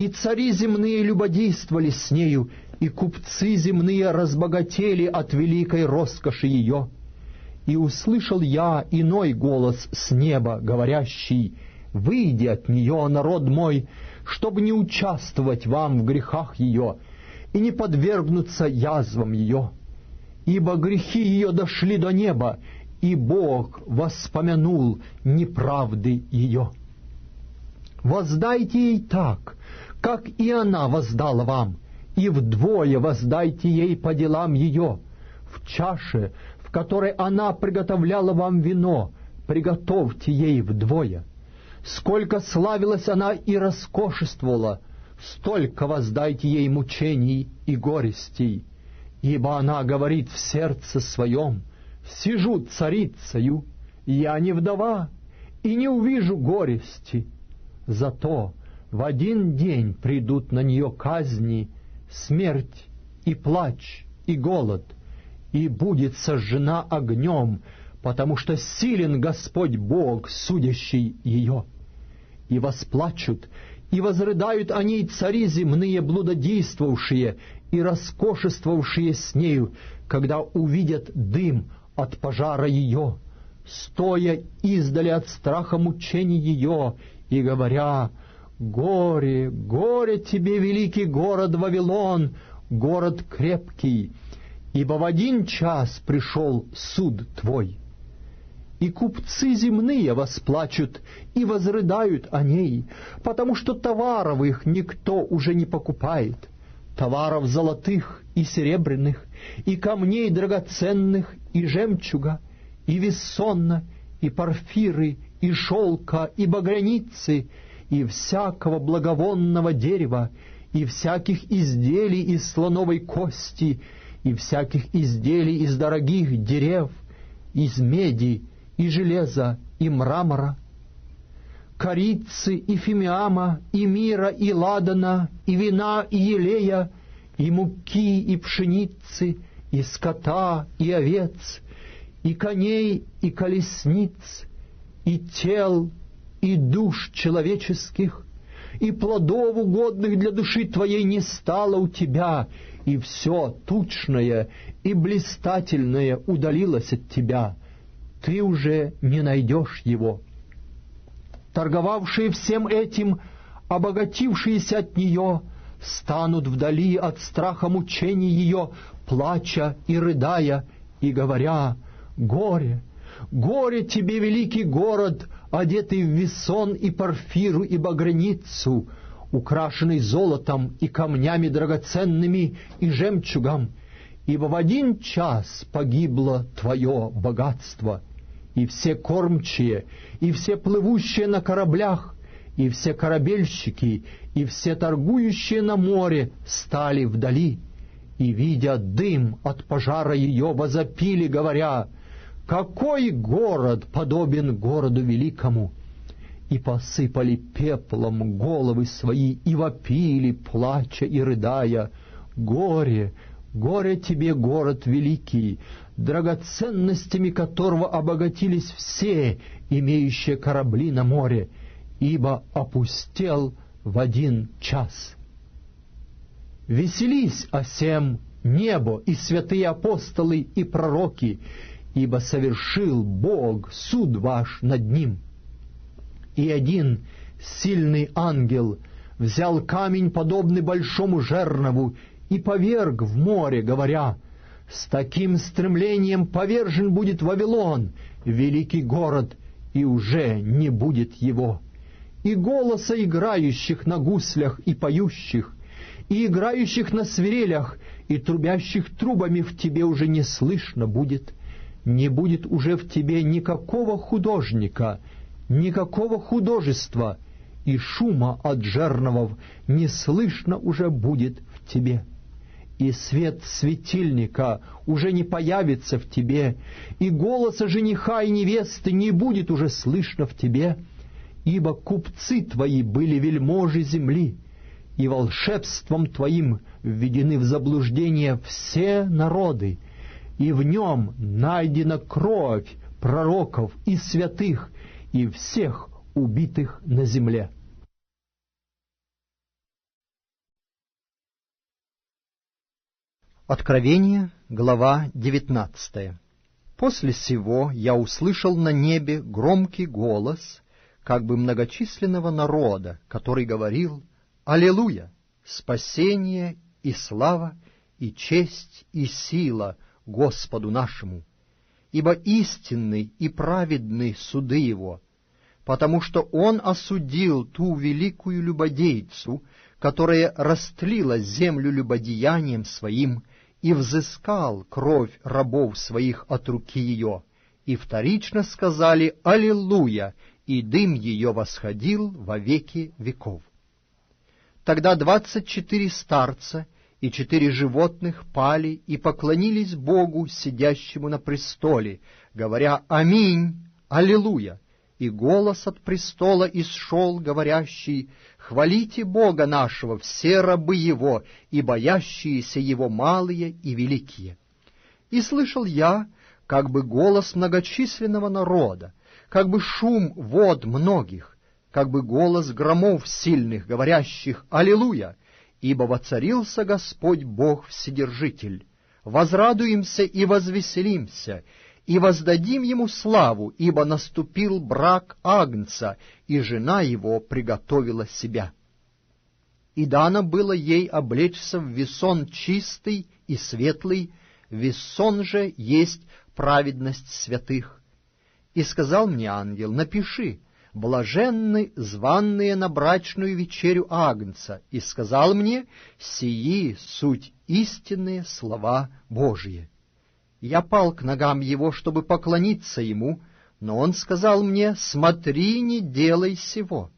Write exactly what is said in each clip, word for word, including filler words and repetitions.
И цари земные любодействовали с нею, и купцы земные разбогатели от великой роскоши ее. И услышал я иной голос с неба, говорящий: «Выйди от нее, народ мой, чтобы не участвовать вам в грехах ее и не подвергнуться язвам ее. Ибо грехи ее дошли до неба, и Бог воспомянул неправды ее. Воздайте ей так, как и она воздала вам, и вдвое воздайте ей по делам ее. В чаше, в которой она приготовляла вам вино, приготовьте ей вдвое. Сколько славилась она и роскошествовала, столько воздайте ей мучений и горестей. Ибо она говорит в сердце своем: сижу царицею, я не вдова, и не увижу горести. Зато в один день придут на нее казни, смерть и плач и голод, и будет сожжена огнем, потому что силен Господь Бог, судящий ее. И восплачут, и возрыдают о ней цари земные, блудодействовавшие и роскошествовавшие с нею, когда увидят дым от пожара ее, стоя издали от страха мучений ее, и говоря: «Горе, горе тебе, великий город Вавилон, город крепкий, ибо в один час пришел суд твой». И купцы земные восплачут и возрыдают о ней, потому что товаров их никто уже не покупает, товаров золотых и серебряных, и камней драгоценных, и жемчуга, и вессонна, и порфиры, и шелка, и багряницы, и всякого благовонного дерева, и всяких изделий из слоновой кости, и всяких изделий из дорогих дерев, из меди, и железа, и мрамора, корицы, и фимиама, и мира, и ладана, и вина, и елея, и муки, и пшеницы, и скота, и овец, и коней, и колесниц, и тел, и душ человеческих, и плодов угодных для души твоей не стало у тебя, и все тучное и блистательное удалилось от тебя, ты уже не найдешь его. Торговавшие всем этим, обогатившиеся от нее, станут вдали от страха мучений ее, плача и рыдая, и говоря: «Горе, горе тебе, великий город, одетый в весон и порфиру и багряницу, украшенный золотом и камнями драгоценными и жемчугом, ибо в один час погибло твое богатство, и все кормчие, и все плывущие на кораблях, и все корабельщики, и все торгующие на море стали вдали, и, видя дым от пожара ее, возопили, говоря: какой город подобен городу великому? И посыпали пеплом головы свои, и вопили, плача и рыдая: горе, горе тебе, город великий, драгоценностями которого обогатились все, имеющие корабли на море, ибо опустел в один час. Веселись о сем небо и святые апостолы и пророки, ибо совершил Бог суд ваш над ним. И один сильный ангел взял камень, подобный большому жернову, и поверг в море, говоря: с таким стремлением повержен будет Вавилон, великий город, и уже не будет его. И голоса играющих на гуслях и поющих, и играющих на свирелях, и трубящих трубами в тебе уже не слышно будет. Не будет уже в тебе никакого художника, никакого художества, и шума от жерновов не слышно уже будет в тебе. И свет светильника уже не появится в тебе, и голоса жениха и невесты не будет уже слышно в тебе, ибо купцы твои были вельможи земли, и волшебством твоим введены в заблуждение все народы, и в нем найдена кровь пророков и святых, и всех убитых на земле. Откровение, глава девятнадцатая. После сего я услышал на небе громкий голос, как бы многочисленного народа, который говорил: «Аллилуйя! Спасение и слава, и честь, и сила Господу нашему, ибо истинны и праведны суды Его, потому что Он осудил ту великую любодейцу, которая растлила землю любодеянием своим, и взыскал кровь рабов своих от руки ее, и вторично сказали: Аллилуйя, и дым ее восходил во веки веков». Тогда двадцать четыре старца и четыре животных пали и поклонились Богу, сидящему на престоле, говоря: «Аминь, Аллилуйя!» И голос от престола исшел, говорящий: «Хвалите Бога нашего, все рабы Его, и боящиеся Его малые и великие». И слышал я, как бы голос многочисленного народа, как бы шум вод многих, как бы голос громов сильных, говорящих: «Аллилуйя! Ибо воцарился Господь Бог Вседержитель. Возрадуемся и возвеселимся, и воздадим Ему славу, ибо наступил брак Агнца, и жена Его приготовила себя. И дано было ей облечься в весон чистый и светлый, весон же есть праведность святых. И сказал мне ангел: напиши: блаженны званные на брачную вечерю Агнца. И сказал мне: сии суть истинные слова Божьи. Я пал к ногам его, чтобы поклониться ему, но он сказал мне: смотри, не делай сего.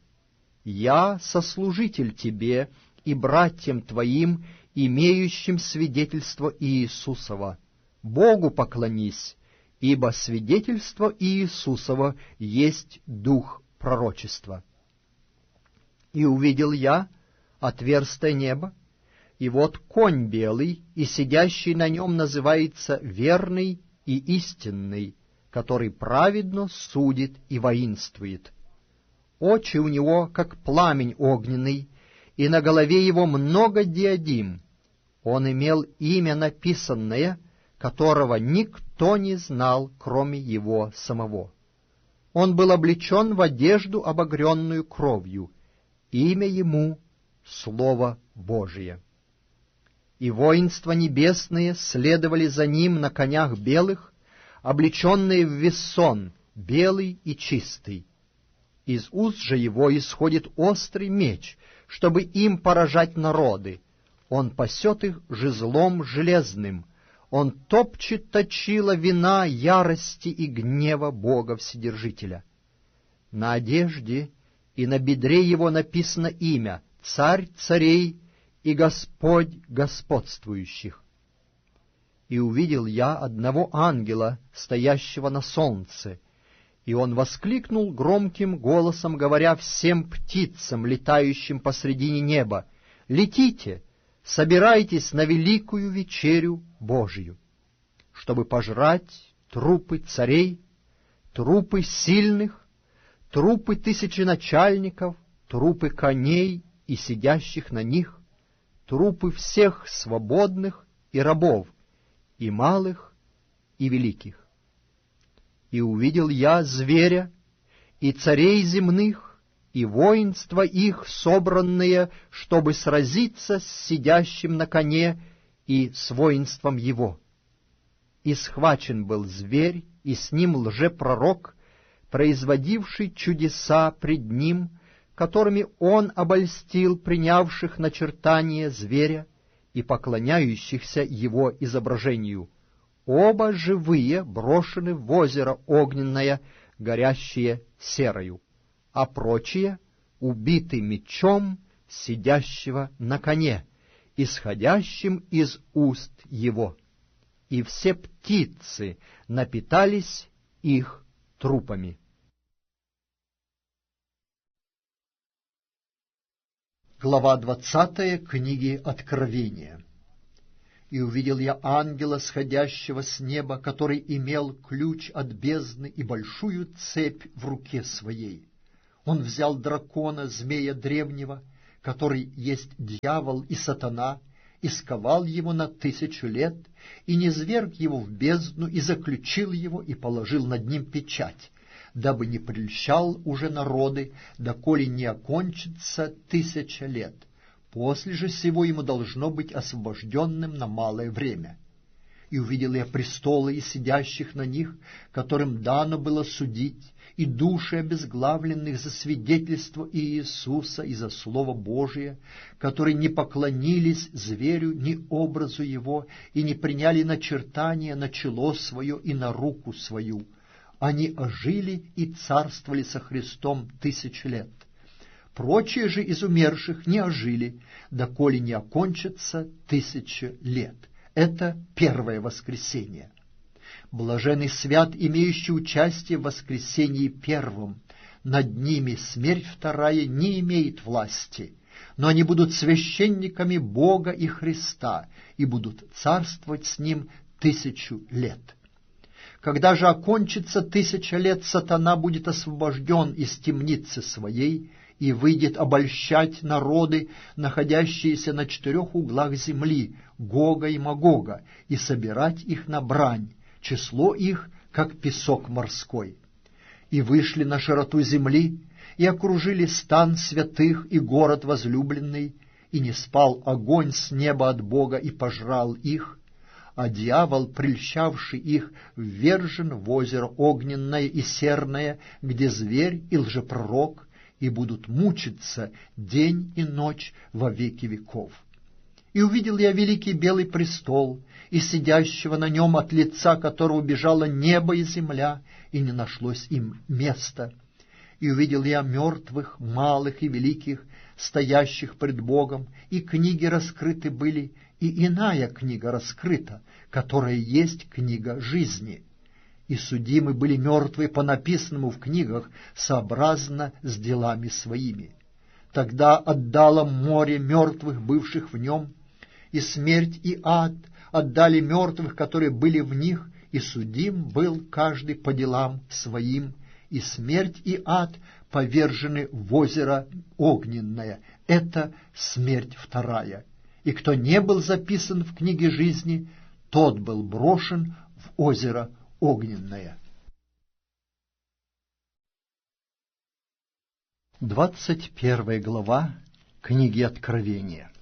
Я сослужитель тебе и братьям твоим, имеющим свидетельство Иисусова. Богу поклонись, ибо свидетельство Иисусова есть дух пророчества. И увидел я отверстое небо, и вот конь белый, и сидящий на нем называется Верный и Истинный, который праведно судит и воинствует. Очи у него, как пламень огненный, и на голове его много диадим. Он имел имя написанное, которого никто не знал, кроме его самого. Он был облечен в одежду, обогренную кровью. Имя ему — Слово Божие. И воинства небесные следовали за ним на конях белых, облеченные в весон, белый и чистый. Из уст же его исходит острый меч, чтобы им поражать народы. Он пасет их жезлом железным. Он топчет точила вина ярости и гнева Бога Вседержителя. На одежде и на бедре его написано имя — Царь царей и Господь господствующих. И увидел я одного ангела, стоящего на солнце, и он воскликнул громким голосом, говоря всем птицам, летающим посредине неба: «Летите, собирайтесь на великую вечерю Божию, чтобы пожрать трупы царей, трупы сильных, трупы тысяченачальников, трупы коней и сидящих на них, трупы всех свободных и рабов, и малых, и великих». И увидел я зверя, и царей земных, и воинства их, собранные, чтобы сразиться с сидящим на коне и с воинством его. И схвачен был зверь, и с ним лжепророк, производивший чудеса пред ним, которыми он обольстил принявших начертание зверя и поклоняющихся его изображению. Оба живые брошены в озеро огненное, горящее серою, а прочие убиты мечом сидящего на коне, исходящим из уст его. И все птицы напитались их трупами. Глава двадцатая книги Откровения. И увидел я ангела, сходящего с неба, который имел ключ от бездны и большую цепь в руке своей. Он взял дракона, змея древнего, который есть дьявол и сатана, и сковал его на тысячу лет, и низверг его в бездну, и заключил его, и положил над ним печать, дабы не прельщал уже народы, доколе не окончится тысяча лет. После же сего ему должно быть освобожденным на малое время. И увидел я престолы и сидящих на них, которым дано было судить, и души обезглавленных за свидетельство Иисуса и за Слово Божие, которые не поклонились зверю ни образу его, и не приняли начертания на чело свое и на руку свою. Они ожили и царствовали со Христом тысячу лет. Прочие же из умерших не ожили, доколе не окончится тысяча лет. Это первое воскресение. Блаженный свят, имеющий участие в воскресении первом. Над ними смерть вторая не имеет власти, но они будут священниками Бога и Христа и будут царствовать с Ним тысячу лет. Когда же окончится тысяча лет, сатана будет освобожден из темницы своей и выйдет обольщать народы, находящиеся на четырех углах земли, Гога и Магога, и собирать их на брань, число их, как песок морской. И вышли на широту земли, и окружили стан святых и город возлюбленный, и не спал огонь с неба от Бога и пожрал их, а дьявол, прельщавший их, ввержен в озеро огненное и серное, где зверь и лжепророк, и будут мучиться день и ночь во веки веков. И увидел я великий белый престол, и сидящего на нем, от лица которого бежало небо и земля, и не нашлось им места. И увидел я мертвых, малых и великих, стоящих пред Богом, и книги раскрыты были, и иная книга раскрыта, которая есть книга жизни. И судимы были мертвые по написанному в книгах, сообразно с делами своими. Тогда отдало море мертвых, бывших в нем, и смерть и ад отдали мертвых, которые были в них, и судим был каждый по делам своим, и смерть и ад повержены в озеро огненное. Это смерть вторая. И кто не был записан в книге жизни, тот был брошен в озеро огненное. Двадцать первая глава книги Откровения.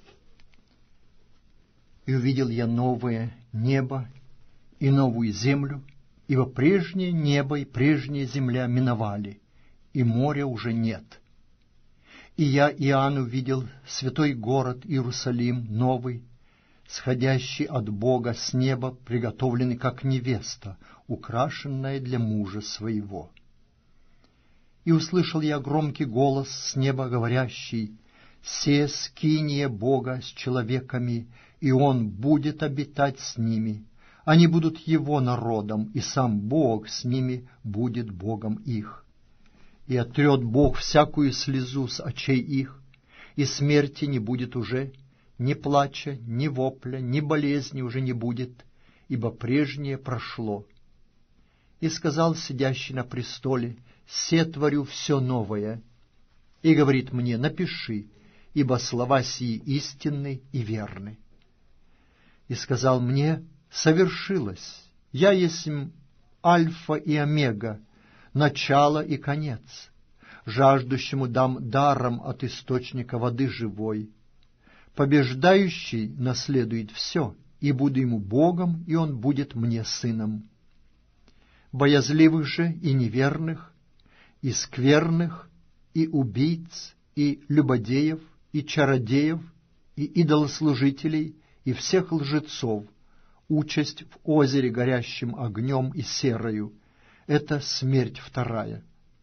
И увидел я новое небо и новую землю, ибо прежнее небо и прежняя земля миновали, и моря уже нет. И я, Иоанн, увидел святой город Иерусалим новый, сходящий от Бога с неба, приготовленный как невеста, украшенная для мужа своего. И услышал я громкий голос с неба, говорящий: «Се скиния Бога с человеками, и Он будет обитать с ними. Они будут Его народом, и сам Бог с ними будет Богом их. И отрет Бог всякую слезу с очей их, и смерти не будет уже, ни плача, ни вопля, ни болезни уже не будет, ибо прежнее прошло. И сказал сидящий на престоле: се творю все новое. И говорит мне: напиши, ибо слова сии истинны и верны. И сказал мне: совершилось, я есмь Альфа и Омега, начало и конец. Жаждущему дам даром от источника воды живой. Побеждающий наследует все, и буду ему Богом, и он будет мне сыном. Боязливых же и неверных, и скверных, и убийц, и любодеев, и чародеев, и идолослужителей, и всех лжецов, участь в озере горящим огнем и серою. Это смерть вторая.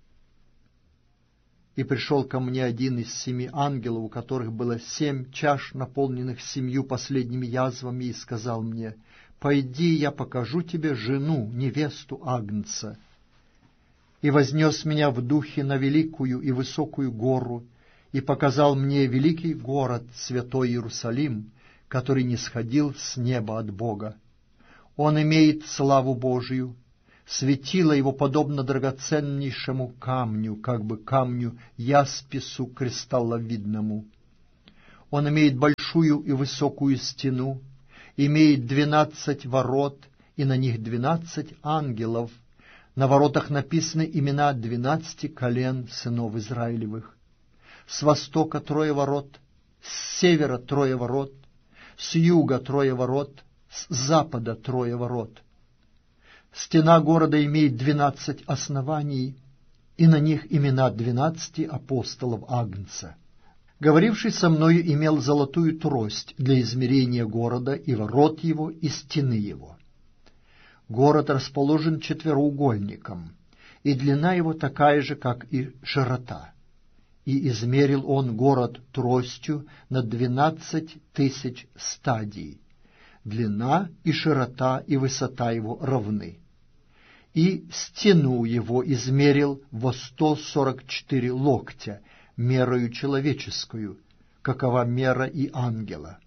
И пришел ко мне один из семи ангелов, у которых было семь чаш, наполненных семью последними язвами, и сказал мне: «Пойди, я покажу тебе жену, невесту Агнца». И вознес меня в духе на великую и высокую гору, и показал мне великий город, святой Иерусалим, который нисходил с неба от Бога. Он имеет славу Божию, светило его подобно драгоценнейшему камню, как бы камню яспису кристалловидному. Он имеет большую большую и высокую стену, имеет двенадцать ворот, и на них двенадцать ангелов. На воротах написаны имена двенадцати колен сынов Израилевых. С востока трое ворот, с севера трое ворот, с юга трое ворот, с запада трое ворот. Стена города имеет двенадцать оснований, и на них имена двенадцати апостолов Агнца. Говоривший со мною имел золотую трость для измерения города и ворот его, и стены его. Город расположен четвероугольником, и длина его такая же, как и широта. И измерил он город тростью на двенадцать тысяч стадий. Длина и широта и высота его равны. И стену его измерил во сто сорок четыре локтя, мерою человеческую, какова мера и ангела.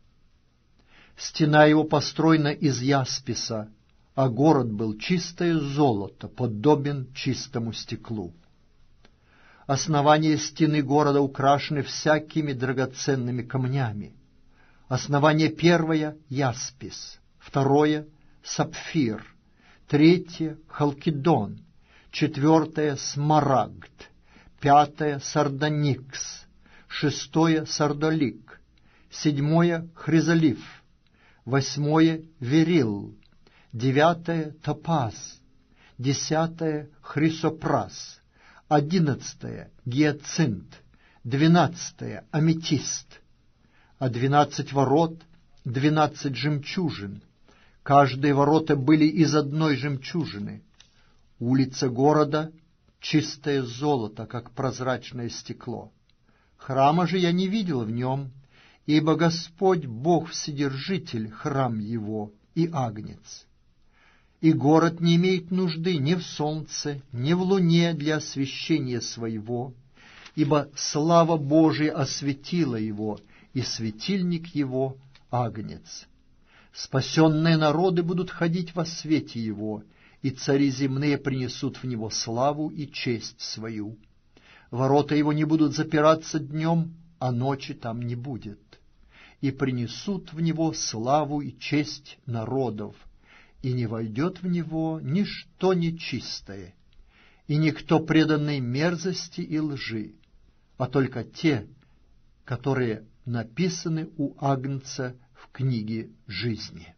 Стена его построена из ясписа, а город был чистое золото, подобен чистому стеклу. Основания стены города украшены всякими драгоценными камнями. Основание первое — яспис, второе — сапфир, третье — халкидон, четвертое — смарагд, пятое — сардоникс, шестое — сардолик, седьмое — хризолиф, восьмое — верил, девятое — топаз, десятое — хрисопрас, одиннадцатое — гиацинт, двенадцатое — аметист, а двенадцать ворот — двенадцать жемчужин. Каждые ворота были из одной жемчужины. Улица города — чистое золото, как прозрачное стекло. Храма же я не видел в нем, ибо Господь Бог Вседержитель — храм его и агнец. И город не имеет нужды ни в солнце, ни в луне для освещения своего, ибо слава Божия осветила его, и светильник его — агнец. Спасенные народы будут ходить во свете его, и цари земные принесут в него славу и честь свою. Ворота его не будут запираться днем, а ночи там не будет. И принесут в него славу и честь народов, и не войдет в него ничто нечистое, и никто преданный мерзости и лжи, а только те, которые написаны у Агнца в книге жизни.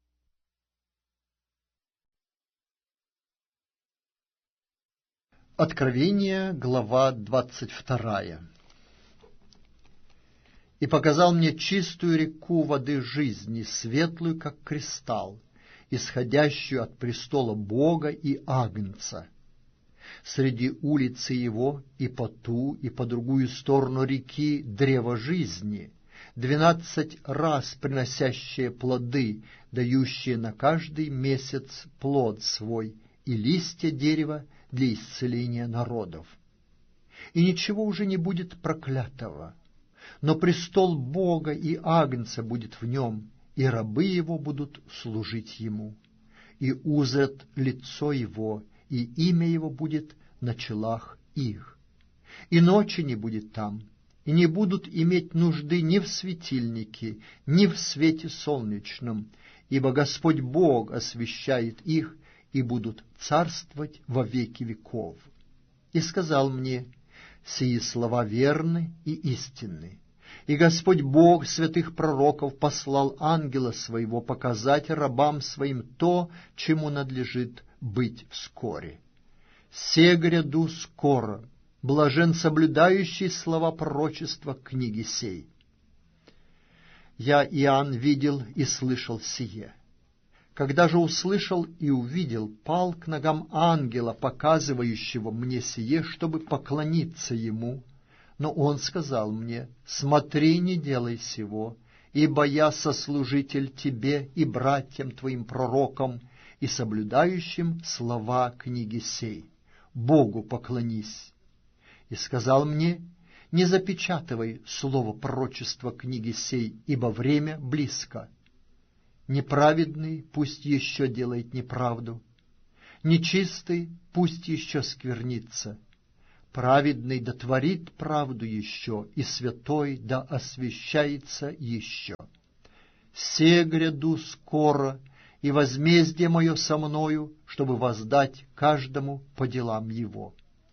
Откровение, глава двадцать вторая. «И показал мне чистую реку воды жизни, светлую, как кристалл, исходящую от престола Бога и Агнца. Среди улицы его и по ту, и по другую сторону реки древо жизни, двенадцать раз приносящее плоды, дающие на каждый месяц плод свой, и листья дерева для исцеления народов. И ничего уже не будет проклятого, но престол Бога и Агнца будет в нем, и рабы его будут служить ему, и узрят лицо его, и имя его будет на челах их. И ночи не будет там, и не будут иметь нужды ни в светильнике, ни в свете солнечном, ибо Господь Бог освещает их, и будут царствовать во веки веков. И сказал мне: сии слова верны и истинны. И Господь Бог святых пророков послал ангела своего показать рабам своим то, чему надлежит быть вскоре. Се гряду скоро, блажен соблюдающий слова пророчества книги сей. Я, Иоанн, видел и слышал сие. Когда же услышал и увидел, пал к ногам ангела, показывающего мне сие, чтобы поклониться ему. Но он сказал мне: смотри, не делай сего, ибо я сослужитель тебе и братьям твоим пророкам, и соблюдающим слова книги сей. Богу поклонись. И сказал мне: не запечатывай слово пророчества книги сей, ибо время близко. Неправедный пусть еще делает неправду, нечистый пусть еще сквернится, праведный да творит правду еще, и святой да освящается еще. «Се гряду скоро, и возмездие мое со мною, чтобы воздать каждому по делам его.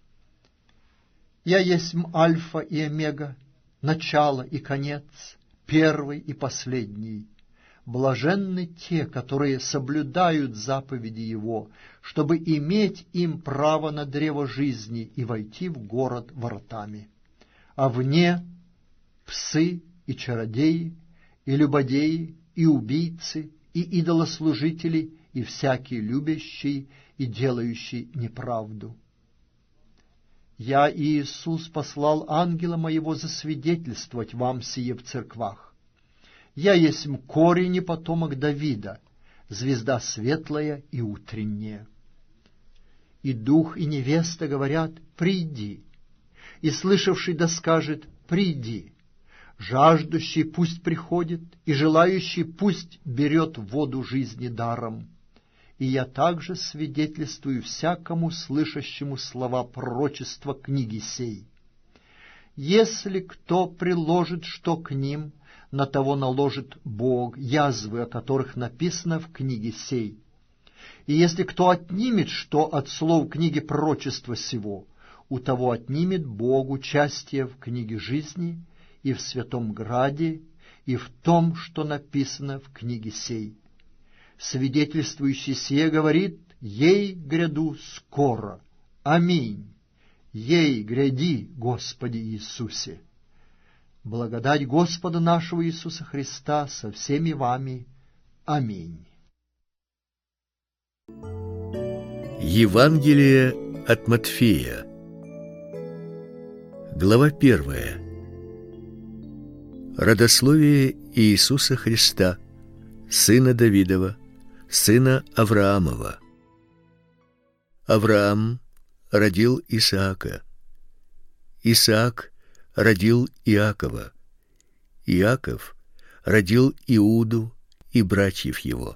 Я есть Альфа и Омега, начало и конец, первый и последний. Блаженны те, которые соблюдают заповеди Его, чтобы иметь им право на древо жизни и войти в город воротами. А вне псы и чародеи, и любодеи, и убийцы, и идолослужители, и всякий любящий и делающий неправду. Я, Иисус, послал ангела моего засвидетельствовать вам сие в церквах. Я есть корень и потомок Давида, звезда светлая и утренняя. И дух, и невеста говорят: приди. И слышавший да скажет: приди. Жаждущий пусть приходит, и желающий пусть берет воду жизни даром. И я также свидетельствую всякому слышащему слова пророчества книги сей. Если кто приложит что к ним, на того наложит Бог язвы, о которых написано в книге сей. И если кто отнимет что от слов книги пророчества сего, у того отнимет Бог участие в книге жизни и в святом граде, и в том, что написано в книге сей. Свидетельствующий сие говорит: ей гряду скоро. Аминь. Ей гряди, Господи Иисусе. Благодать Господа нашего Иисуса Христа со всеми вами. Аминь. Евангелие от Матфея. Глава первая. Родословие Иисуса Христа, сына Давидова, сына Авраамова. Авраам родил Исаака. Исаак родил Иакова. Иаков родил Иуду и братьев его.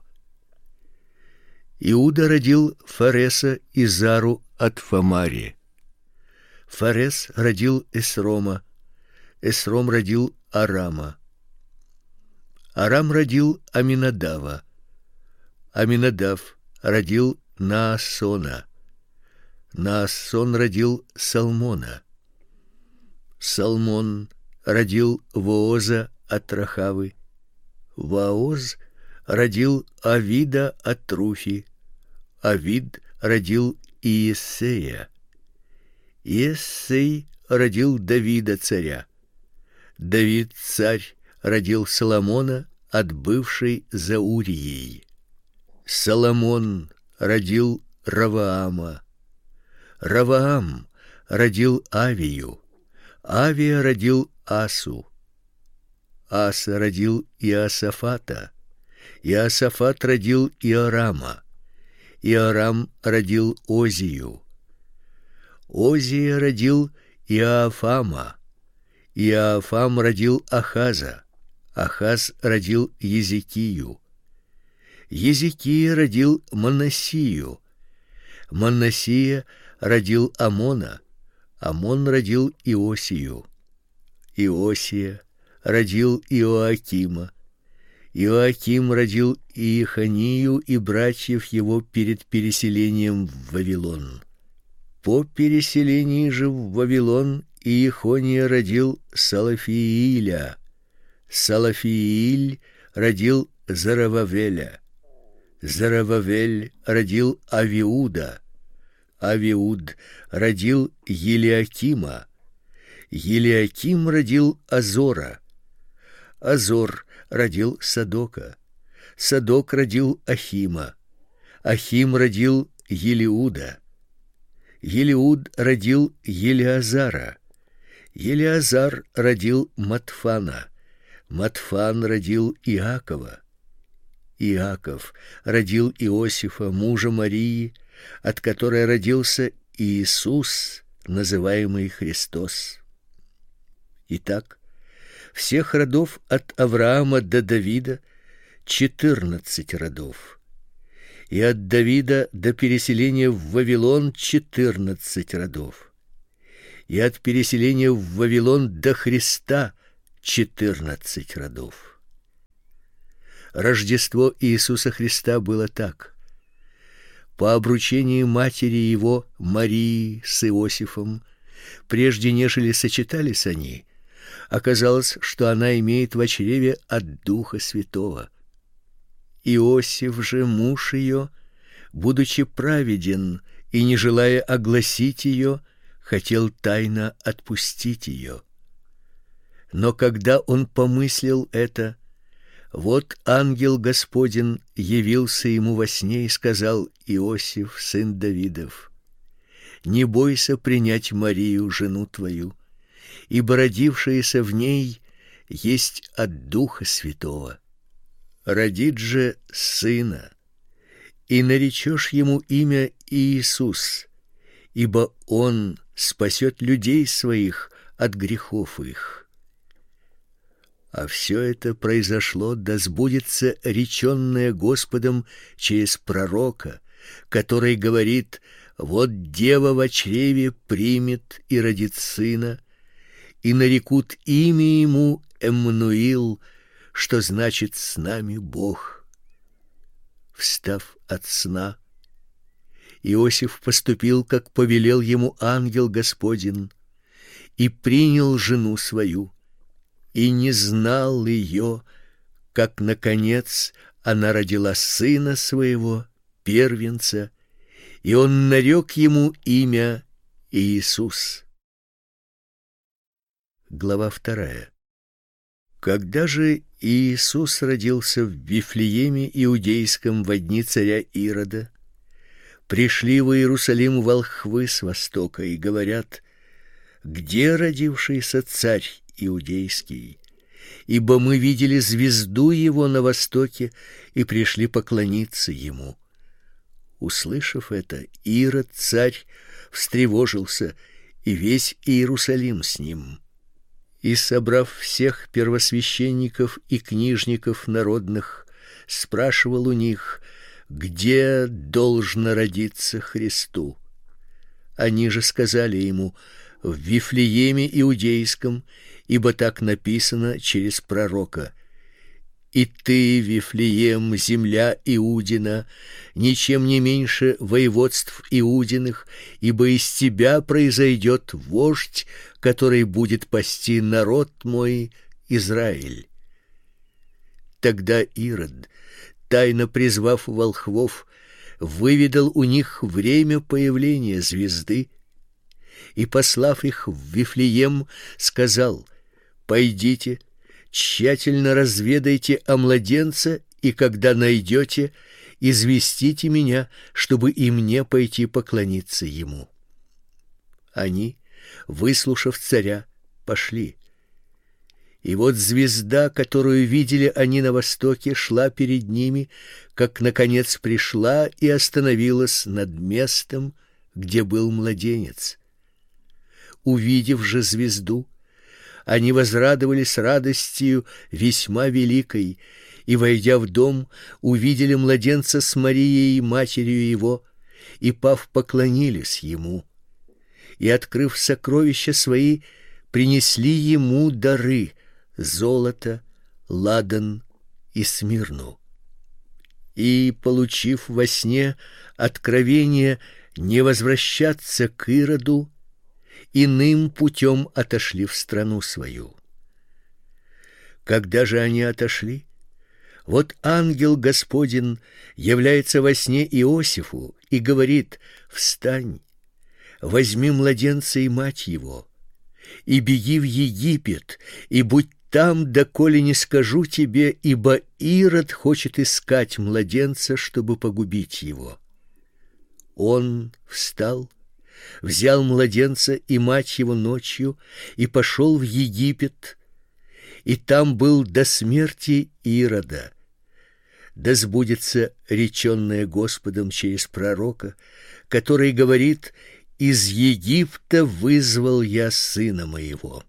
Иуда родил Фареса и Зару от Фамари. Фарес родил Эсрома. Эсром родил Арама. Арам родил Аминадава. Аминадав родил Наасона. Наасон родил Салмона. Салмон родил Вооза от Рахавы. Вооз родил Авида от Руфи. Авид родил Иессея. Иессей родил Давида царя. Давид царь родил Соломона от бывшей за Урией. Соломон родил Раваама. Раваам родил Авию. Авия родил Асу. Аса родил Иосафата. Иосафат родил Иорама. Иорам родил Озию. Озия родил Иоафама. Иоафам родил Ахаза. Ахаз родил Езекию. Езекия родил Манассию. Манассия родил Амона. Амон родил Иосию. Иосия родил Иоакима. Иоаким родил Иеханию и братьев его перед переселением в Вавилон. По переселении же в Вавилон Иехония родил Салафииля. Салафииль родил Зарававеля. Зарававель родил Авиуда. Авиуд родил Елиакима. Елиаким родил Азора. Азор родил Садока. Садок родил Ахима. Ахим родил Елиуда. Елиуд родил Елиазара. Елиазар родил Матфана. Матфан родил Иакова. Иаков родил Иосифа, мужа Марии, от которой родился Иисус, называемый Христос. Итак, всех родов от Авраама до Давида четырнадцать родов, и от Давида до переселения в Вавилон четырнадцать родов, и от переселения в Вавилон до Христа четырнадцать родов. Рождество Иисуса Христа было так. По обручении матери его, Марии, с Иосифом, прежде нежели сочетались они, оказалось, что она имеет в чреве от Духа Святого. Иосиф же, муж ее, будучи праведен и не желая огласить ее, хотел тайно отпустить ее. Но когда он помыслил это, вот ангел Господень явился ему во сне и сказал: Иосиф, сын Давидов, не бойся принять Марию, жену твою, ибо родившееся в ней есть от Духа Святого. Родит же сына, и наречешь ему имя Иисус, ибо он спасет людей своих от грехов их. А все это произошло, да сбудется реченное Господом через пророка, который говорит: вот дева во чреве примет и родит сына, и нарекут имя ему Эммануил, что значит «с нами Бог». Встав от сна, Иосиф поступил, как повелел ему ангел Господень, и принял жену свою, и не знал ее, как, наконец, она родила сына своего, первенца, и он нарек ему имя Иисус. Глава вторая. Когда же Иисус родился в Вифлееме Иудейском во дни царя Ирода, пришли в Иерусалим волхвы с востока и говорят: где родившийся царь Иудейский? Ибо мы видели звезду его на востоке и пришли поклониться ему. Услышав это, Ирод царь встревожился, и весь Иерусалим с ним. И, собрав всех первосвященников и книжников народных, спрашивал у них, где должно родиться Христу. Они же сказали ему: в Вифлееме Иудейском, ибо так написано через пророка: «И ты, Вифлеем, земля Иудина, ничем не меньше воеводств Иудиных, ибо из тебя произойдет вождь, который будет пасти народ мой Израиль». Тогда Ирод, тайно призвав волхвов, выведал у них время появления звезды и, послав их в Вифлеем, сказал: «Пойдите, тщательно разведайте о младенце, и когда найдете, известите меня, чтобы и мне пойти поклониться ему». Они, выслушав царя, пошли. И вот звезда, которую видели они на востоке, шла перед ними, как наконец пришла и остановилась над местом, где был младенец. Увидев же звезду, они возрадовались радостью весьма великой, и, войдя в дом, увидели младенца с Марией, матерью его, и, пав, поклонились ему. И, открыв сокровища свои, принесли ему дары: золото, ладан и смирну. И, получив во сне откровение не возвращаться к Ироду, иным путем отошли в страну свою. Когда же они отошли, вот ангел Господень является во сне Иосифу и говорит: «Встань, возьми младенца и мать его, и беги в Египет, и будь там, доколе не скажу тебе, ибо Ирод хочет искать младенца, чтобы погубить его». Он встал, взял младенца и мать его ночью и пошел в Египет, и там был до смерти Ирода. Да сбудется реченное Господом через пророка, который говорит: «Из Египта вызвал я сына моего».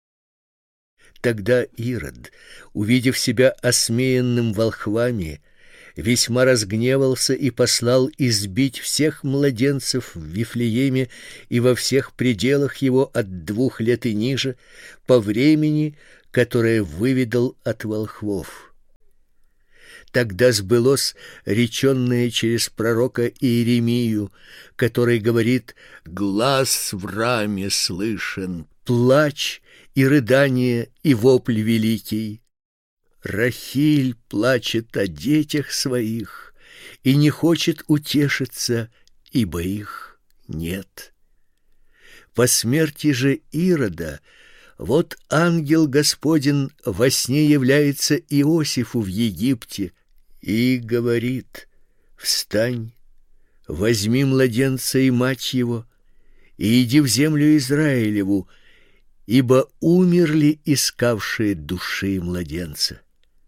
Тогда Ирод, увидев себя осмеянным волхвами, весьма разгневался и послал избить всех младенцев в Вифлееме и во всех пределах его от двух лет и ниже, по времени, которое выведал от волхвов. Тогда сбылось реченное через пророка Иеремию, который говорит: «Глас в раме слышен, плач и рыдание, и вопль великий. Рахиль плачет о детях своих и не хочет утешиться, ибо их нет». По смерти же Ирода вот ангел Господень во сне является Иосифу в Египте и говорит: «Встань, возьми младенца и мать его, и иди в землю Израилеву, ибо умерли искавшие души младенца».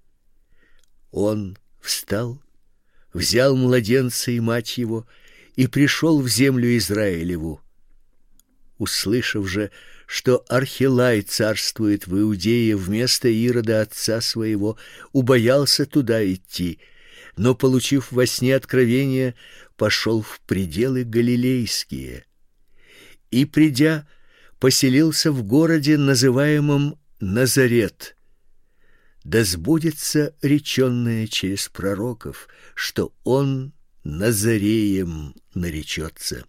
Он встал, взял младенца и мать его и пришел в землю Израилеву. Услышав же, что Архилай царствует в Иудее вместо Ирода отца своего, убоялся туда идти, но, получив во сне откровение, пошел в пределы галилейские. И, придя, поселился в городе, называемом Назарет. Да сбудется реченное через пророков, что он Назареем наречется.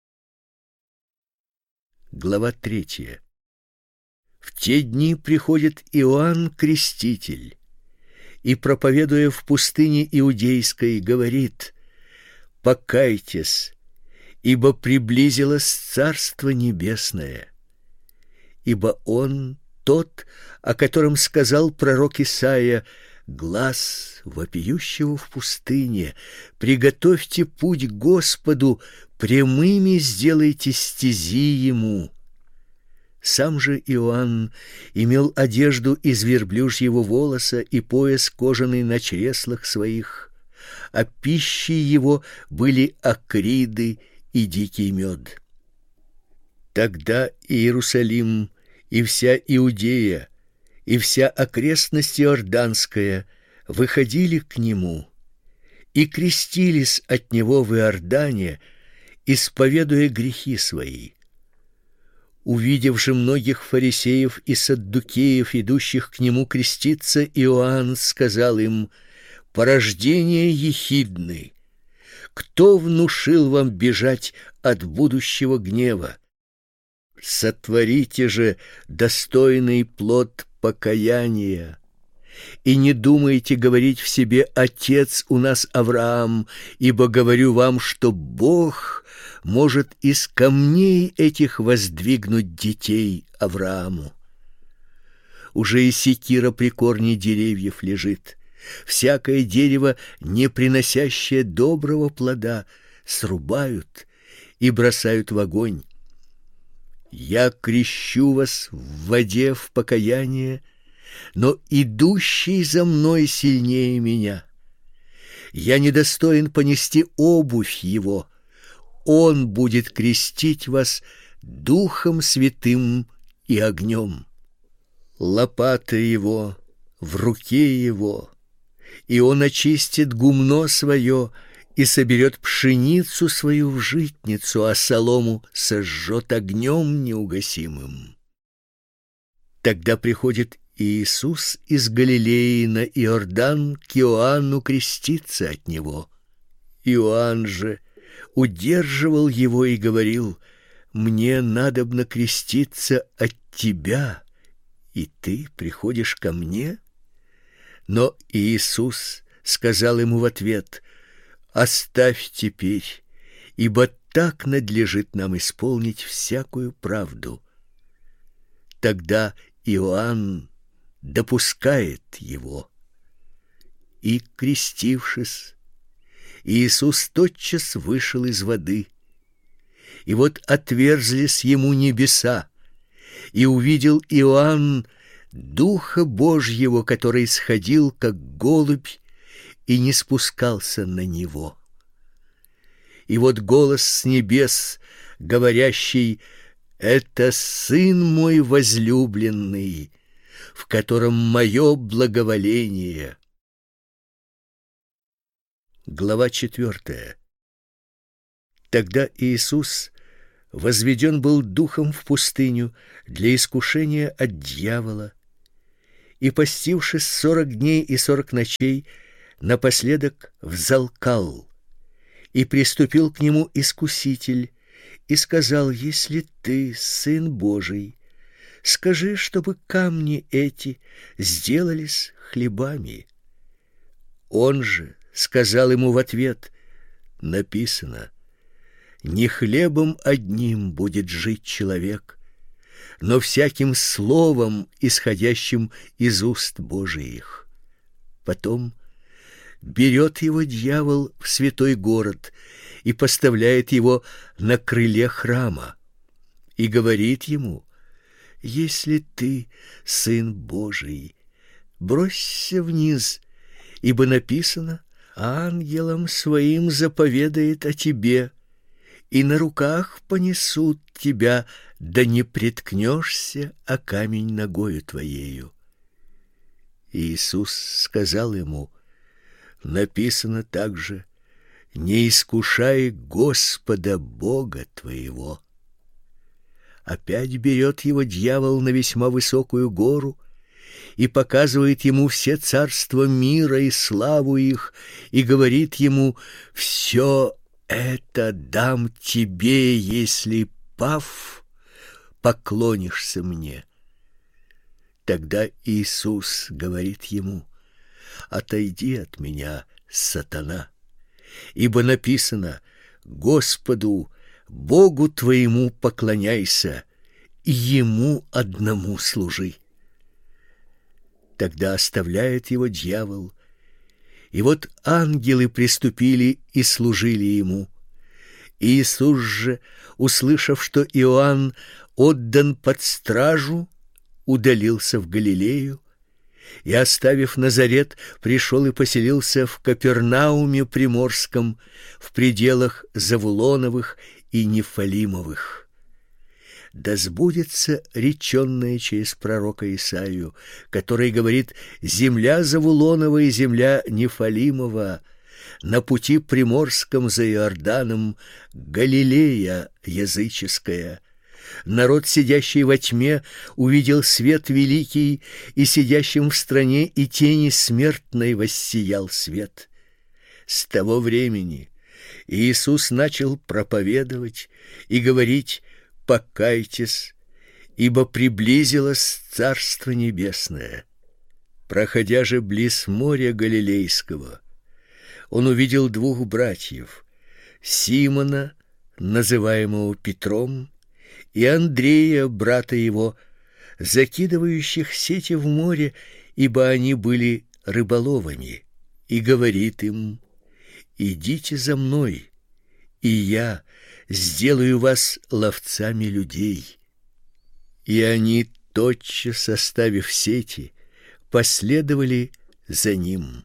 Глава третья. В те дни приходит Иоанн Креститель и, проповедуя в пустыне Иудейской, говорит: «Покайтесь, ибо приблизилось Царство Небесное». Ибо он тот, о котором сказал пророк Исаия: «Глас вопиющего в пустыне, приготовьте путь Господу, прямыми сделайте стези ему». Сам же Иоанн имел одежду из верблюжьего волоса и пояс кожаный на чреслах своих, а пищей его были акриды и дикий мед. Тогда Иерусалим и вся Иудея и вся окрестность Иорданская выходили к нему и крестились от него в Иордане, исповедуя грехи свои. Увидев же многих фарисеев и саддукеев, идущих к нему креститься, Иоанн сказал им: «Порождение ехидны! Кто внушил вам бежать от будущего гнева? Сотворите же достойный плод покаяния, и не думайте говорить в себе: отец у нас Авраам, ибо говорю вам, что Бог может из камней этих воздвигнуть детей Аврааму. Уже и секира при корне деревьев лежит. Всякое дерево, не приносящее доброго плода, срубают и бросают в огонь. Я крещу вас в воде в покаяние, но идущий за мной сильнее меня. Я недостоин понести обувь его. Он будет крестить вас Духом Святым и огнем. Лопата его в руке его, и он очистит гумно свое и соберет пшеницу свою в житницу, а солому сожжет огнем неугасимым». Тогда приходит Иисус из Галилеи на Иордан к Иоанну креститься от него. Иоанн же удерживал его и говорил: «Мне надобно креститься от тебя, и ты приходишь ко мне?» Но Иисус сказал ему в ответ: «Оставь теперь, ибо так надлежит нам исполнить всякую правду». Тогда Иоанн допускает его. И, крестившись, Иисус тотчас вышел из воды. И вот отверзлись ему небеса, и увидел Иоанн Духа Божьего, который сходил, как голубь, и не спускался на него. И вот голос с небес, говорящий: «Это Сын мой возлюбленный, в котором мое благоволение». Глава четвертая. Тогда Иисус возведен был духом в пустыню для искушения от дьявола, и, постившись сорок дней и сорок ночей, напоследок взалкал, и приступил к нему искуситель и сказал: «Если ты Сын Божий, скажи, чтобы камни эти сделались хлебами». Он же сказал ему в ответ: «Написано: не хлебом одним будет жить человек, но всяким словом, исходящим из уст Божиих». Потом берет его дьявол в святой город и поставляет его на крыле храма и говорит ему: «Если ты Сын Божий, бросься вниз, ибо написано: ангелам своим заповедает о тебе, и на руках понесут тебя, да не приткнешься о камень ногою твоею». Иисус сказал ему: «Написано также: не искушай Господа Бога твоего». Опять берет его дьявол на весьма высокую гору и показывает ему все царства мира и славу их, и говорит ему: «Все это дам тебе, если, пав, поклонишься мне». Тогда Иисус говорит ему: «Отойди от меня, сатана, ибо написано: Господу, Богу твоему поклоняйся, и Ему одному служи». Тогда оставляет его дьявол, и вот ангелы приступили и служили ему. Иисус же, услышав, что Иоанн отдан под стражу, удалился в Галилею, и, оставив Назарет, пришел и поселился в Капернауме Приморском, в пределах Завулоновых и Нефалимовых. Да сбудется реченное через пророка Исаию, который говорит: «Земля Завулонова и земля Нефалимова, на пути приморском за Иорданом, Галилея языческая. Народ, сидящий во тьме, увидел свет великий, и сидящим в стране и тени смертной воссиял свет». С того времени Иисус начал проповедовать и говорить: «Покайтесь, ибо приблизилось Царство Небесное». Проходя же близ моря Галилейского, он увидел двух братьев: Симона, называемого Петром, и Андрея, брата его, закидывающих сети в море, ибо они были рыболовами, и говорит им: «Идите за мной, и я сделаю вас ловцами людей». И они, тотчас оставив сети, последовали за ним.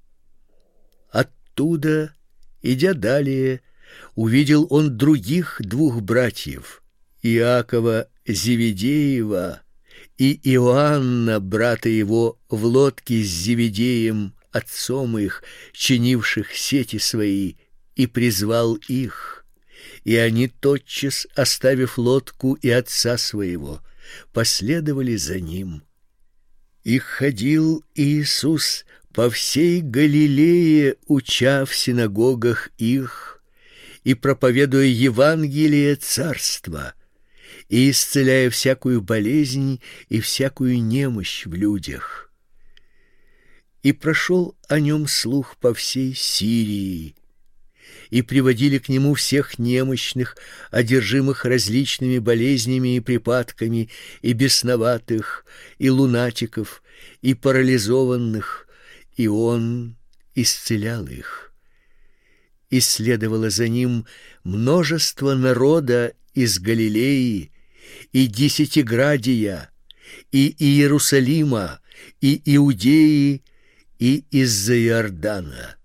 Оттуда, идя далее, увидел он других двух братьев: Иакова Зеведеева и Иоанна, брата его, в лодке с Зеведеем, отцом их, чинивших сети свои, и призвал их. И они, тотчас оставив лодку и отца своего, последовали за ним. И ходил Иисус по всей Галилее, уча в синагогах их и проповедуя Евангелие Царства, и исцеляя всякую болезнь и всякую немощь в людях. И прошел о нем слух по всей Сирии, и приводили к нему всех немощных, одержимых различными болезнями и припадками, и бесноватых, и лунатиков, и парализованных, и он исцелял их. И следовало за ним множество народа из Галилеи, и Десятиградия, и Иерусалима, и Иудеи, и из-за Иордана.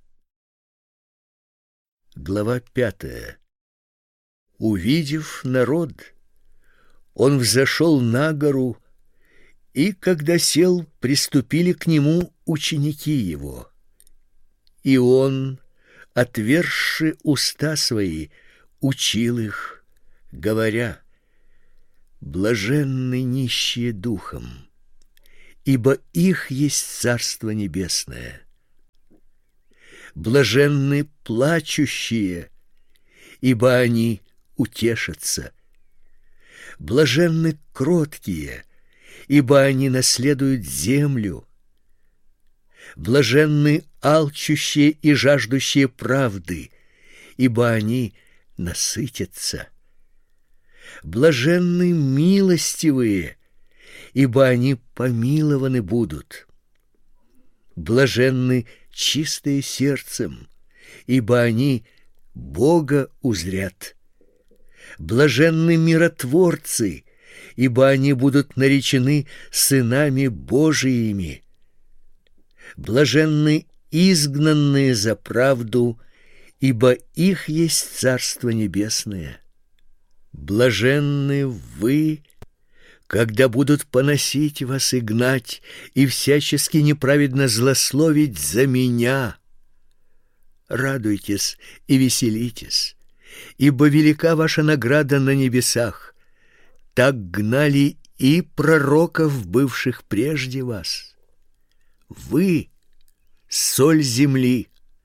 Глава пятая. Увидев народ, он взошел на гору, и, когда сел, приступили к нему ученики его. И он, отверзши уста свои, учил их, говоря: «Блаженны нищие духом, ибо их есть Царство Небесное. Блаженны плачущие, ибо они утешатся. Блаженны кроткие, ибо они наследуют землю. Блаженны алчущие и жаждущие правды, ибо они насытятся. Блаженны милостивые, ибо они помилованы будут. Блаженны чистые сердцем, ибо они Бога узрят. Блаженны миротворцы, ибо они будут наречены сынами Божиими. Блаженны изгнанные за правду, ибо их есть Царство Небесное. Блаженны вы, когда будут поносить вас и гнать, и всячески неправедно злословить за меня. Радуйтесь и веселитесь, ибо велика ваша награда на небесах. Так гнали и пророков, бывших прежде вас. Вы — соль земли.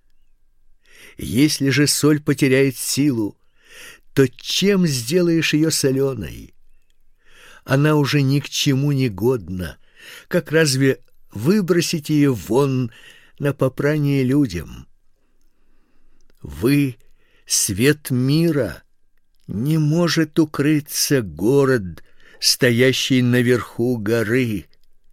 Если же соль потеряет силу, то чем сделаешь ее соленой? Она уже ни к чему не годна, как разве выбросить ее вон на попрание людям? Вы — свет мира, не может укрыться город, стоящий наверху горы.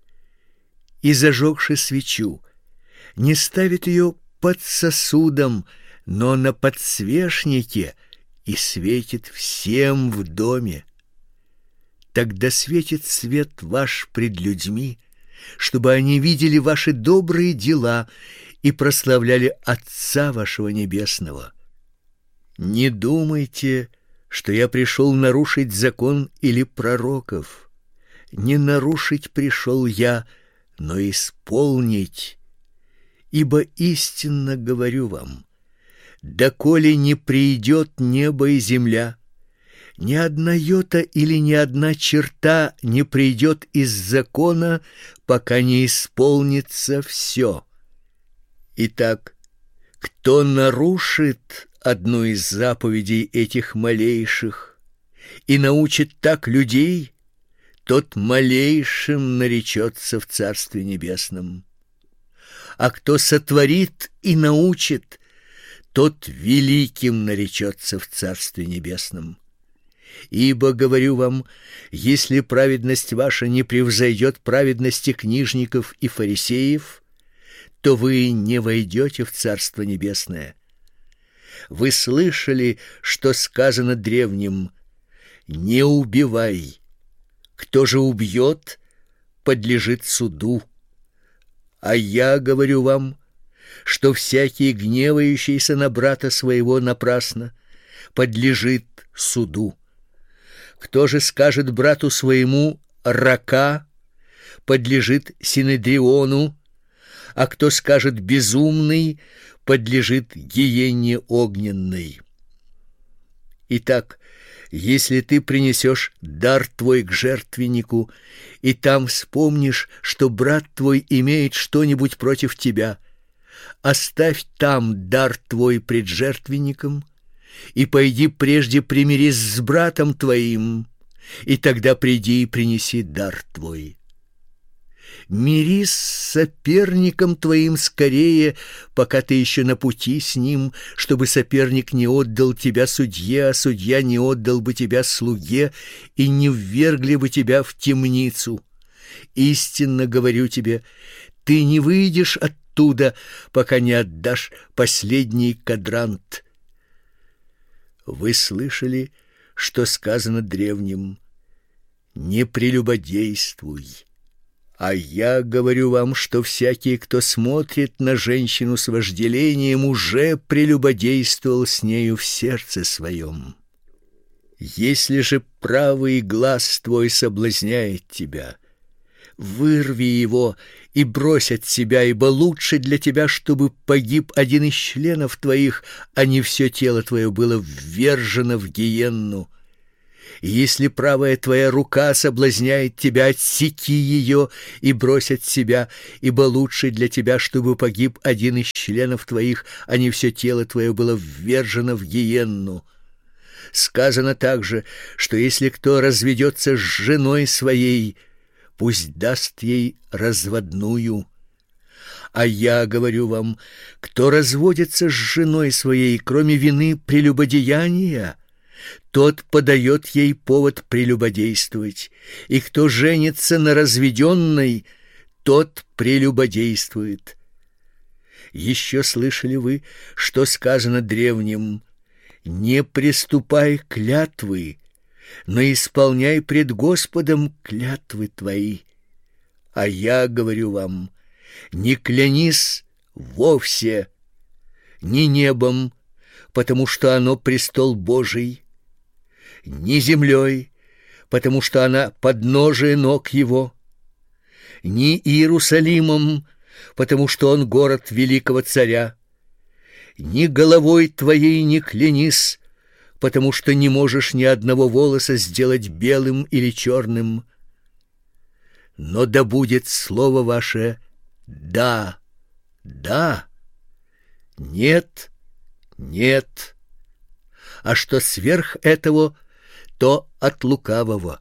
И, зажегши свечу, не ставит ее под сосудом, но на подсвечнике, и светит всем в доме. Тогда светит свет ваш пред людьми, чтобы они видели ваши добрые дела и прославляли Отца вашего Небесного. Не думайте, что я пришел нарушить закон или пророков. Не нарушить пришел я, но исполнить. Ибо истинно говорю вам, доколе не придет небо и земля, ни одна йота или ни одна черта не придет из закона, пока не исполнится все. Итак, кто нарушит одну из заповедей этих малейших и научит так людей, тот малейшим наречется в Царстве Небесном. А кто сотворит и научит, тот великим наречется в Царстве Небесном. Ибо, говорю вам, если праведность ваша не превзойдет праведности книжников и фарисеев, то вы не войдете в Царство Небесное. Вы слышали, что сказано древним: «Не убивай, кто же убьет, подлежит суду». А я говорю вам, что всякий, гневающийся на брата своего напрасно, подлежит суду. Кто же скажет брату своему «рака», подлежит синедриону, а кто скажет «безумный», подлежит гиенне огненной. Итак, если ты принесешь дар твой к жертвеннику, и там вспомнишь, что брат твой имеет что-нибудь против тебя, оставь там дар твой пред жертвенником, и пойди прежде примирись с братом твоим, и тогда приди и принеси дар твой. Мирись с соперником твоим скорее, пока ты еще на пути с ним, чтобы соперник не отдал тебя судье, а судья не отдал бы тебя слуге, и не ввергли бы тебя в темницу. Истинно говорю тебе, ты не выйдешь оттуда, пока не отдашь последний кадрант. Вы слышали, что сказано древним: «Не прелюбодействуй». А я говорю вам, что всякий, кто смотрит на женщину с вожделением, уже прелюбодействовал с нею в сердце своем. Если же правый глаз твой соблазняет тебя, вырви его и брось от себя, ибо лучше для тебя, чтобы погиб один из членов твоих, а не все тело твое было ввержено в гиенну. И если правая твоя рука соблазняет тебя, отсеки ее и брось от себя, ибо лучше для тебя, чтобы погиб один из членов твоих, а не все тело твое было ввержено в гиенну. Сказано также, что если кто разведется с женой своей, пусть даст ей разводную. А я говорю вам, кто разводится с женой своей, кроме вины прелюбодеяния, тот подает ей повод прелюбодействовать, и кто женится на разведенной, тот прелюбодействует. Еще слышали вы, что сказано древним: «Не приступай клятвы, но исполняй пред Господом клятвы твои». А я говорю вам, не клянись вовсе, ни небом, потому что оно престол Божий, ни землей, потому что она подножие ног его, ни Иерусалимом, потому что он город великого царя, ни головой твоей не клянись, потому что не можешь ни одного волоса сделать белым или черным. Но да будет слово ваше «да», «да», «нет», «нет», а что сверх этого, то от лукавого.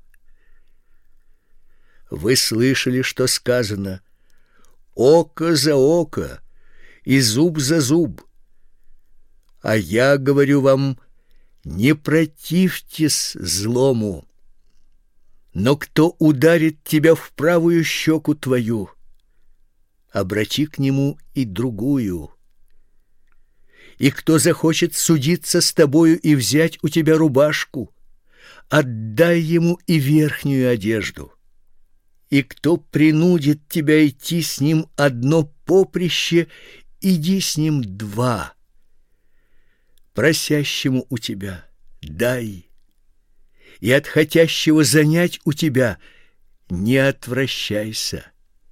Вы слышали, что сказано: «Око за око и зуб за зуб». А я говорю вам, не противьтесь злому. Но кто ударит тебя в правую щеку твою, обрати к нему и другую. И кто захочет судиться с тобою и взять у тебя рубашку, отдай ему и верхнюю одежду. И кто принудит тебя идти с ним одно поприще, иди с ним два. Просящему у тебя дай, и от хотящего занять у тебя не отвращайся.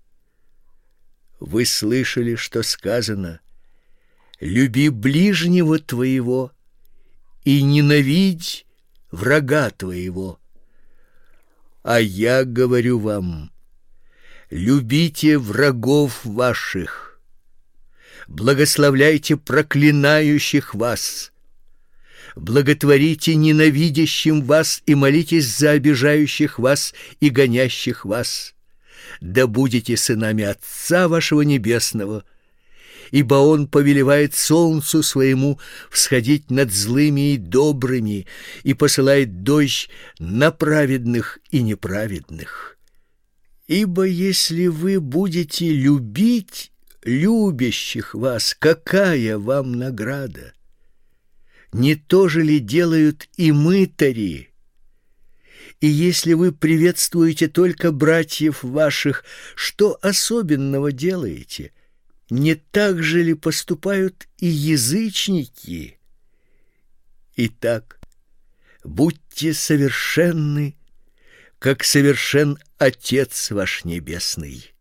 Вы слышали, что сказано: люби ближнего твоего и ненавидь врага твоего. А я говорю вам, любите врагов ваших, благословляйте проклинающих вас, благотворите ненавидящим вас и молитесь за обижающих вас и гонящих вас. Да будете сынами Отца вашего Небесного, ибо Он повелевает солнцу своему всходить над злыми и добрыми и посылает дождь на праведных и неправедных. Ибо если вы будете любить любящих вас, какая вам награда? Не то же ли делают и мытари? И если вы приветствуете только братьев ваших, что особенного делаете? Не так же ли поступают и язычники? Итак, будьте совершенны, как совершен Отец ваш Небесный.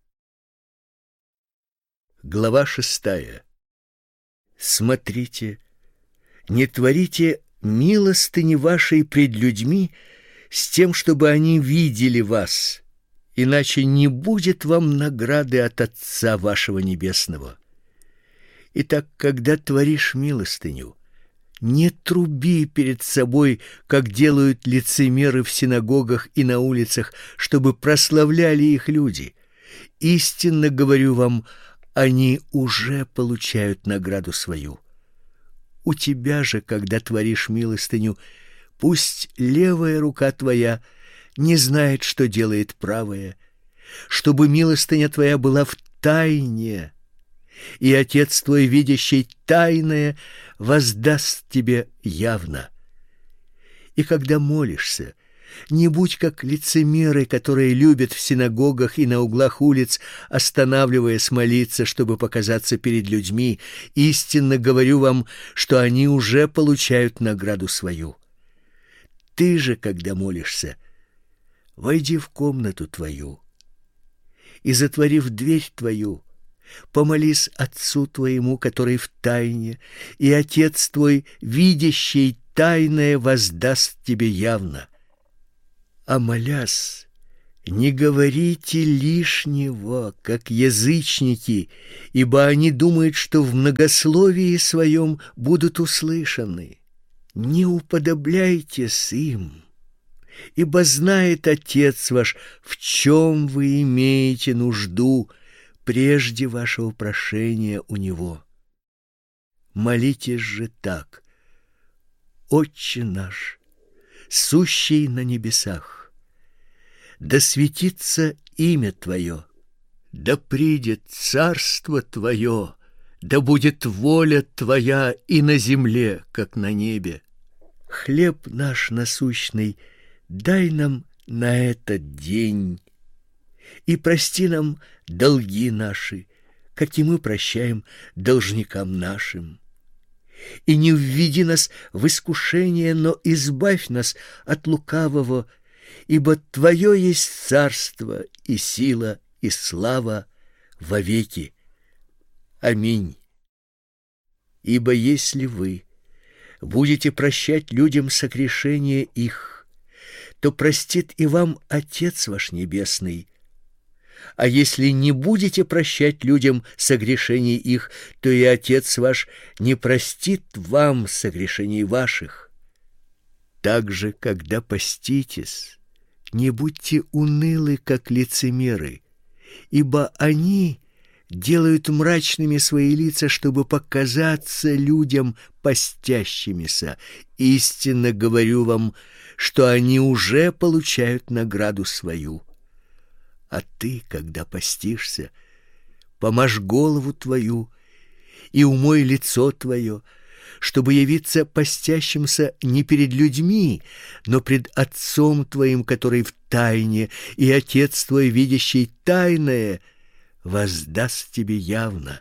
Глава шестая. Смотрите, не творите милостыни вашей пред людьми с тем, чтобы они видели вас, иначе не будет вам награды от Отца вашего Небесного. Итак, когда творишь милостыню, не труби перед собой, как делают лицемеры в синагогах и на улицах, чтобы прославляли их люди. Истинно говорю вам, они уже получают награду свою. У тебя же, когда творишь милостыню, пусть левая рука твоя не знает, что делает правая, чтобы милостыня твоя была в тайне, и Отец твой, видящий тайное, воздаст тебе явно. И когда молишься, не будь как лицемеры, которые любят в синагогах и на углах улиц, останавливаясь молиться, чтобы показаться перед людьми. Истинно говорю вам, что они уже получают награду свою. Ты же, когда молишься, войди в комнату твою и, затворив дверь твою, помолись Отцу твоему, который в тайне, и Отец твой, видящий тайное, воздаст тебе явно. А молясь, не говорите лишнего, как язычники, ибо они думают, что в многословии своем будут услышаны. Не уподобляйтесь им, ибо знает Отец ваш, в чем вы имеете нужду прежде вашего прошения у Него. Молитесь же так: Отче наш, сущий на небесах, да светится имя Твое, да придет царство Твое, да будет воля Твоя и на земле, как на небе. Хлеб наш насущный дай нам на этот день, и прости нам долги наши, как и мы прощаем должникам нашим. И не введи нас в искушение, но избавь нас от лукавого, ибо Твое есть царство и сила и слава вовеки. Аминь. Ибо если вы будете прощать людям согрешения их, то простит и вам Отец ваш Небесный. А если не будете прощать людям согрешений их, то и Отец ваш не простит вам согрешений ваших. Также, когда поститесь, не будьте унылы, как лицемеры, ибо они делают мрачными свои лица, чтобы показаться людям постящимися. Истинно говорю вам, что они уже получают награду свою. А ты, когда постишься, помажь голову твою и умой лицо твое, чтобы явиться постящимся не перед людьми, но пред Отцом твоим, который в тайне, и Отец твой, видящий тайное, воздаст тебе явно.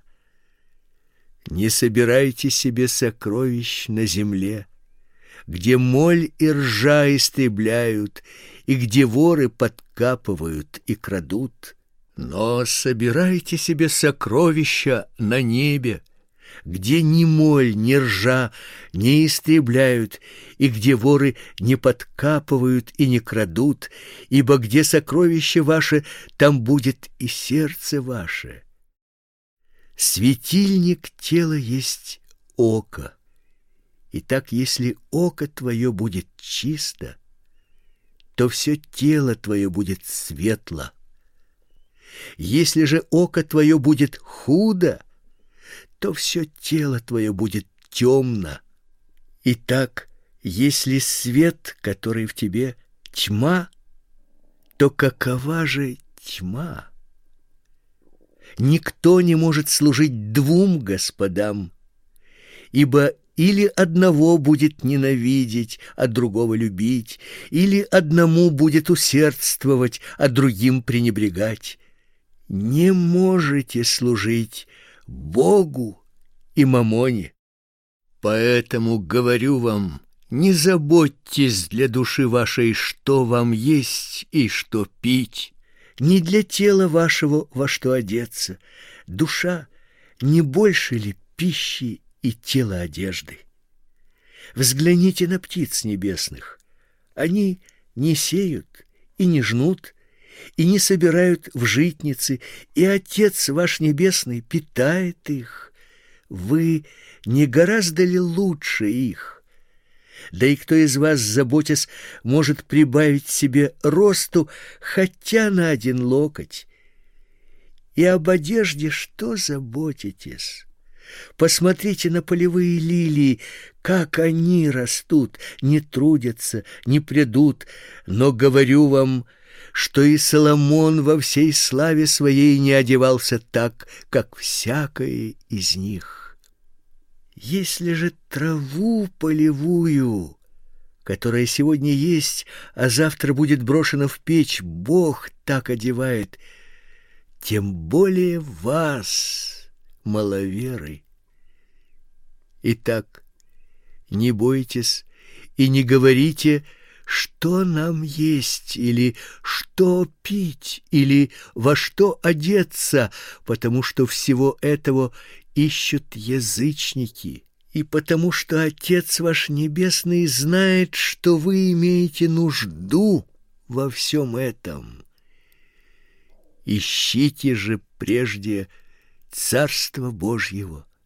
Не собирайте себе сокровищ на земле, где моль и ржа истребляют, и где воры подкапывают и крадут. Но собирайте себе сокровища на небе, где ни моль, ни ржа не истребляют, и где воры не подкапывают и не крадут, ибо где сокровище ваше, там будет и сердце ваше. Светильник тела есть око. Итак, если око твое будет чисто, то все тело твое будет светло. Если же око твое будет худо, то все тело твое будет темно. Итак, если свет, который в тебе, тьма, то какова же тьма? Никто не может служить двум господам, ибо или одного будет ненавидеть, а другого любить, или одному будет усердствовать, а другим пренебрегать. Не можете служить Богу и мамоне. Поэтому говорю вам, не заботьтесь для души вашей, что вам есть и что пить, не для тела вашего, во что одеться. Душа не больше ли пищи и тела одежды? Взгляните на птиц небесных. Они не сеют и не жнут, и не собирают в житницы, и Отец ваш Небесный питает их. Вы не гораздо ли лучше их? Да и кто из вас, заботясь, может прибавить себе росту хотя на один локоть? И об одежде что заботитесь? Посмотрите на полевые лилии, как они растут, не трудятся, не прядут, но говорю вам, что и Соломон во всей славе своей не одевался так, как всякое из них. Если же траву полевую, которая сегодня есть, а завтра будет брошена в печь, Бог так одевает, тем более вас, маловеры. Итак, не бойтесь и не говорите, что нам есть, или что пить, или во что одеться, потому что всего этого ищут язычники, и потому что Отец ваш Небесный знает, что вы имеете нужду во всем этом. Ищите же прежде Царства Божьего